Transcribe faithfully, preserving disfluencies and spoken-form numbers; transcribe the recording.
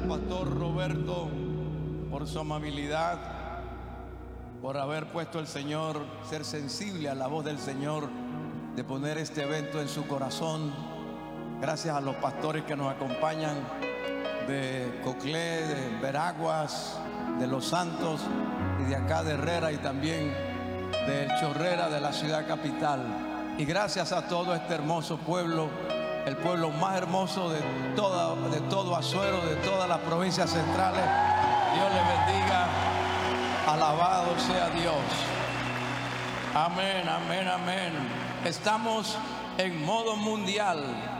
pastor Roberto por su amabilidad, por haber puesto el Señor, ser sensible a la voz del Señor, de poner este evento en su corazón. Gracias a los pastores que nos acompañan de Coclé, de Veraguas, de Los Santos y de acá de Herrera y también de Chorrera, de la ciudad capital. Y gracias a todo este hermoso pueblo, el pueblo más hermoso de, toda, de todo Azuero, de todas las provincias centrales. Dios les bendiga. Alabado sea Dios. Amén, amén, amén. Estamos en modo mundial.